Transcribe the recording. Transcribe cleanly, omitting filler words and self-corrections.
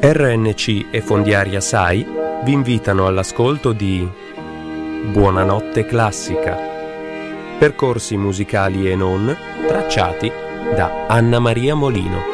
RNC e Fondiaria SAI vi invitano all'ascolto di Buonanotte Classica, percorsi musicali e non tracciati da Anna Maria Molino.